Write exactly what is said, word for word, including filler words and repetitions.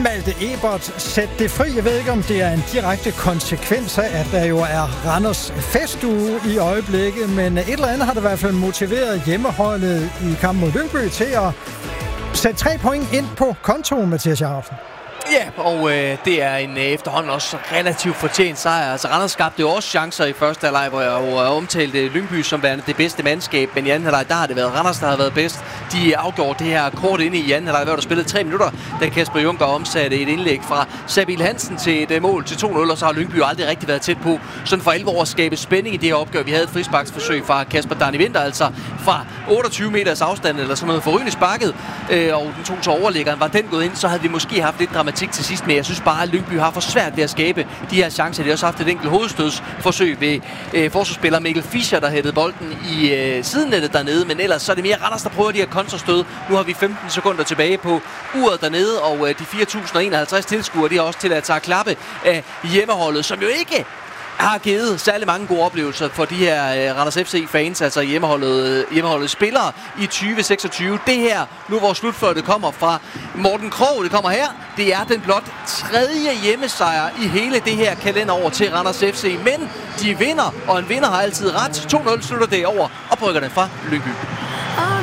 Malte Ebert, sæt det fri. Jeg ved ikke, om det er en direkte konsekvens af, at der jo er Randers festuge i øjeblikket, men et eller andet har det i hvert fald motiveret hjemmeholdet i kampen mod Lyngby til at sætte tre point ind på kontoen, Mathias Jacobsen. Ja, og øh, det er en øh, efterhånden også relativt fortjent sejr. Altså, Randers skabte jo også chancer i første halvleg, hvor jeg jo øh, omtalte Lyngby som værende det bedste mandskab. Men i anden halvleg, der har det været Randers, der har været bedst. De afgjorde det her kort inde i anden halvleg, hvor der spillede tre minutter, da Kasper Junker omsatte et indlæg fra Sabil Hansen til et øh, mål til to nul, og så har Lyngby jo aldrig rigtig været tæt på sådan for alvor at skabe spænding i det her opgør. Vi havde et frisparksforsøg fra Kasper Dani Vinter, altså fra otteogtyve meters afstand eller sådan noget forrygende sparket, øh, og den tog til overliggeren. Var den gået ind, så havde vi måske haft lidt dramatik til sidst, men jeg synes bare, at Lyngby har for svært ved at skabe de her chancer. De har også haft et enkelt hovedstødsforsøg ved øh, forsvarsspiller Mikkel Fischer, der hættede bolden i øh, sidenettet dernede, men ellers så er det mere Randers, der prøver de her kontrastød. Nu har vi femten sekunder tilbage på uret dernede, og øh, de fire tusind og enoghalvtreds tilskuere, de har også til at tage klappe af hjemmeholdet, som jo ikke har givet særlig mange gode oplevelser for de her uh, Randers F C-fans, altså hjemmeholdet, hjemmeholdet spillere i tyve seksogtyve. Det her, nu hvor slutfløjtet kommer fra Morten Krog, det kommer her, det er den blot tredje hjemmesejr i hele det her kalenderår til Randers F C. Men de vinder, og en vinder har altid ret. to nul slutter det over, og bryggerne fra Lyngby.